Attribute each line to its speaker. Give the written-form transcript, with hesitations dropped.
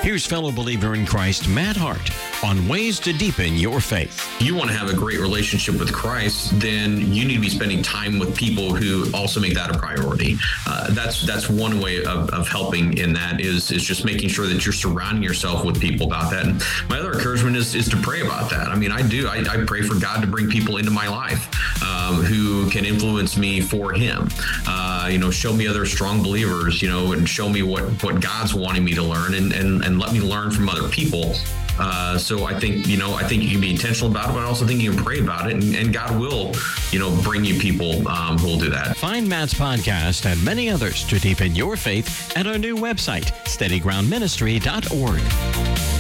Speaker 1: Here's fellow believer in Christ, Matt Hart, on ways to deepen your faith.
Speaker 2: You want to have a great relationship with Christ, then you need to be spending time with people who also make that a priority. That's one way of helping in that is just making sure that you're surrounding yourself with people about that. And my other encouragement is to pray about that. I mean, I pray for God to bring people into my life who can influence me for Him. Show me other strong believers, and show me what God's wanting me to learn and let me learn from other people. So I think you can be intentional about it, but I also think you can pray about it, and God will, bring you people who will do that.
Speaker 1: Find Matt's podcast and many others to deepen your faith at our new website, steadygroundministry.org.